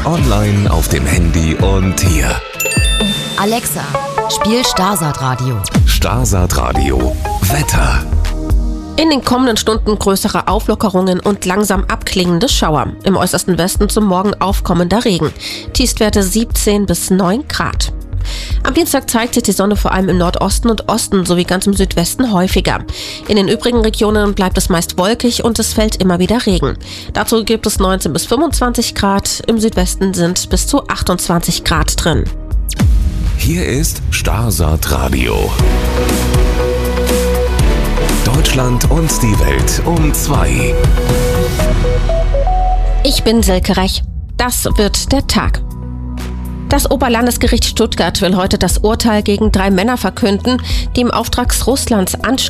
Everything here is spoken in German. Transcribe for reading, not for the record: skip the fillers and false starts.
Online, auf dem Handy und hier. Alexa, spiel Starsat Radio. Starsat Radio. Wetter. In den kommenden Stunden größere Auflockerungen und langsam abklingende Schauer. Im äußersten Westen zum Morgen aufkommender Regen. Tiefstwerte 17 bis 9 Grad. Am Dienstag zeigt sich die Sonne vor allem im Nordosten und Osten sowie ganz im Südwesten häufiger. In den übrigen Regionen bleibt es meist wolkig und es fällt immer wieder Regen. Dazu gibt es 19 bis 25 Grad. Im Südwesten sind bis zu 28 Grad drin. Hier ist Starsat Radio. Deutschland und die Welt um 2. Ich bin Silke Rech. Das wird der Tag. Das Oberlandesgericht Stuttgart will heute das Urteil gegen 3 Männer verkünden, die im Auftrag Russlands Anschläge